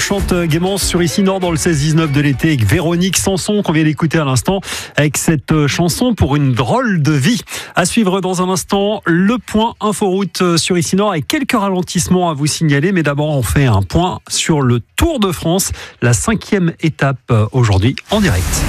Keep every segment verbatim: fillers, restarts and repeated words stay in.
chante gaiement sur Ici Nord dans le seize dix-neuf de l'été avec Véronique Sanson qu'on vient d'écouter à l'instant avec cette chanson Pour une drôle de vie. À suivre dans un instant le point inforoute sur Ici Nord avec quelques ralentissements à vous signaler. Mais d'abord on fait un point sur le Tour de France, la cinquième étape aujourd'hui en direct.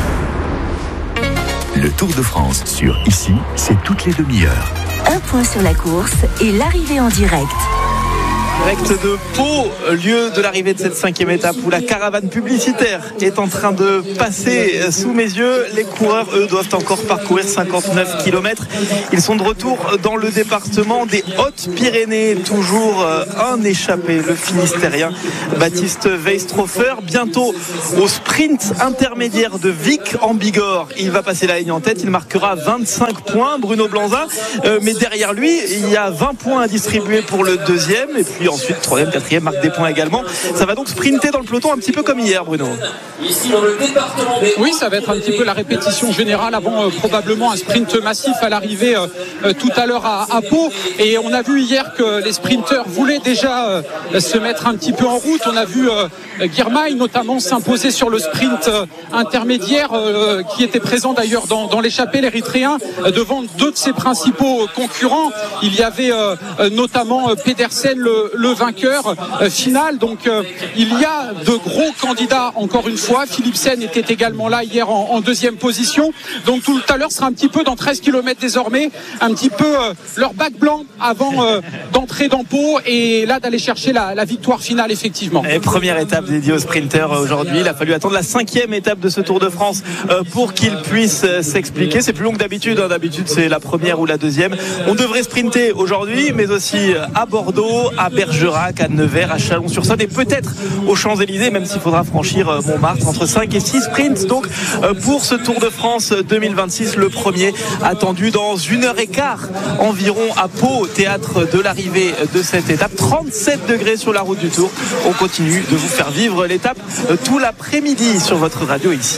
Le Tour de France sur Ici, c'est toutes les demi-heures. Un point sur la course et l'arrivée en direct. Direct de Pau, lieu de l'arrivée de cette cinquième étape où la caravane publicitaire est en train de passer sous mes yeux. Les coureurs, eux, doivent encore parcourir cinquante-neuf kilomètres. Ils sont de retour dans le département des Hautes-Pyrénées. Toujours un échappé, le Finistérien Baptiste Weistrofer. Bientôt au sprint intermédiaire de Vic en Bigorre. Il va passer la ligne en tête. Il marquera vingt-cinq points, Bruno Blanza. Euh, mais derrière lui, il y a vingt points à distribuer pour le deuxième. Et puis ensuite, troisième, quatrième, marque des points également. Ça va donc sprinter dans le peloton un petit peu comme hier, Bruno. Oui, ça va être un petit peu la répétition générale avant euh, probablement un sprint massif à l'arrivée euh, euh, tout à l'heure à, à Pau. Et on a vu hier que les sprinteurs voulaient déjà euh, se mettre un petit peu en route. On a vu euh, Girmay notamment s'imposer sur le sprint euh, intermédiaire euh, qui était présent d'ailleurs dans, dans l'échappée, l'Érythréen, euh, devant deux de ses principaux concurrents. Il y avait euh, notamment euh, Pedersen, le, le vainqueur euh, final. Donc euh, il y a de gros candidats encore une fois. Philipsen était également là hier en, en deuxième position. Donc tout à l'heure sera un petit peu dans treize kilomètres désormais, un petit peu euh, leur bac blanc avant euh, d'entrer dans Pau et là d'aller chercher la, la victoire finale effectivement. Et première étape dédiée aux sprinters aujourd'hui. Il a fallu attendre la cinquième étape de ce Tour de France euh, pour qu'il puisse euh, s'expliquer. C'est plus long que d'habitude. Hein. D'habitude c'est la première ou la deuxième. On devrait sprinter aujourd'hui, mais aussi à Bordeaux, à Bergerac, à Nevers, à Chalon-sur-Saône et peut-être aux Champs-Élysées, même s'il faudra franchir euh, Montmartre. Entre cinq et six sprints donc euh, pour ce Tour de France deux mille vingt-six, le premier attendu dans une heure et quart environ à Pau, théâtre de l'arrivée de cette étape. trente-sept degrés sur la route du Tour. On continue de vous faire vivre l'étape euh, tout l'après-midi sur votre radio ici.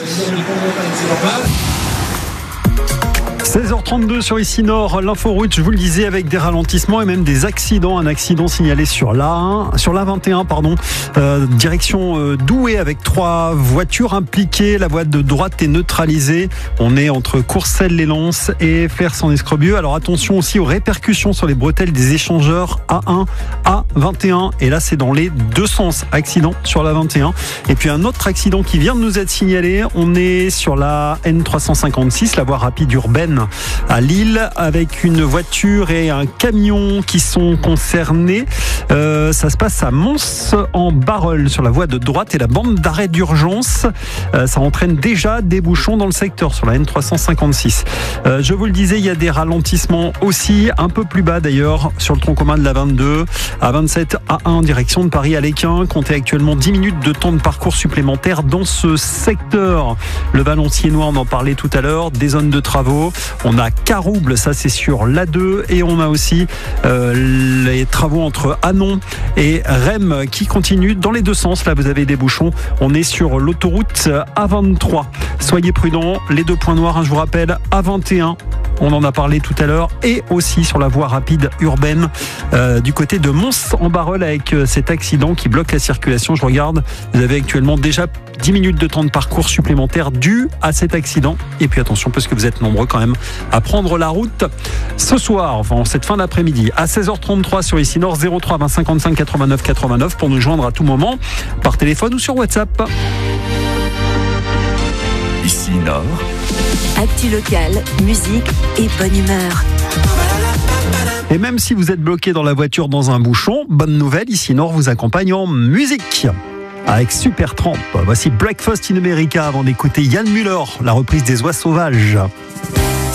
seize heures trente-deux sur Ici Nord, l'inforoute, je vous le disais, avec des ralentissements et même des accidents. Un accident signalé sur l'A un, sur l'A vingt et un, pardon, euh, direction euh, Douai avec trois voitures impliquées. La voie de droite est neutralisée. On est entre Courcelles-les-Lances et Flers-en-Escrebieux. Alors attention aussi aux répercussions sur les bretelles des échangeurs A un, A vingt et un. Et là, c'est dans les deux sens. Accident sur l'A vingt et un. Et puis un autre accident qui vient de nous être signalé. On est sur la N trois cent cinquante-six, la voie rapide urbaine à Lille, avec une voiture et un camion qui sont concernés. Euh, ça se passe à Mons-en-Barœul sur la voie de droite et la bande d'arrêt d'urgence. Euh, ça entraîne déjà des bouchons dans le secteur sur la N trois cent cinquante-six. Euh, je vous le disais, il y a des ralentissements aussi, un peu plus bas d'ailleurs, sur le tronc commun de la vingt-deux, à vingt-sept A un, direction de Paris à l'Équin. Comptez actuellement dix minutes de temps de parcours supplémentaire dans ce secteur. Le Valenciennois, on en parlait tout à l'heure, des zones de travaux. On a Carouble, ça c'est sur l'A deux, et on a aussi euh, les travaux entre Anon et Rem qui continuent dans les deux sens. Là vous avez des bouchons, on est sur l'autoroute A vingt-trois. Soyez prudents, les deux points noirs, hein, je vous rappelle, A vingt et un. On en a parlé tout à l'heure, et aussi sur la voie rapide urbaine euh, du côté de Mons-en-Barœul avec euh, cet accident qui bloque la circulation. Je regarde, vous avez actuellement déjà dix minutes de temps de parcours supplémentaire dû à cet accident. Et puis attention, parce que vous êtes nombreux quand même à prendre la route ce soir, enfin en cette fin d'après-midi, à seize heures trente-trois sur Ici Nord, zéro trois vingt cinquante-cinq quatre-vingt-neuf quatre-vingt-neuf pour nous joindre à tout moment par téléphone ou sur WhatsApp. Ici Nord. Actu locale, musique et bonne humeur. Et même si vous êtes bloqué dans la voiture dans un bouchon, bonne nouvelle, Ici Nord vous accompagne en musique avec Supertramp. Voici Breakfast in America avant d'écouter Yann Müller, la reprise des Oies sauvages.